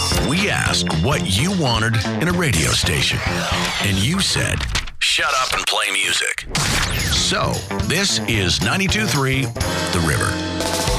We asked what you wanted in a radio station, and you said, shut up and play music. So, this is 92.3 The River.